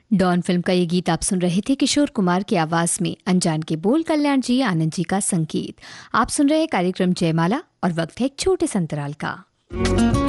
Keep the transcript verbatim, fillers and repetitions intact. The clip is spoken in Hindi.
डॉन फिल्म का ये गीत आप सुन रहे थे किशोर कुमार की आवाज में। अनजान के बोल, कल्याण जी, आनंद जी का संगीत। आप सुन रहे कार्यक्रम जयमाला और वक्त है एक छोटे संतराल का।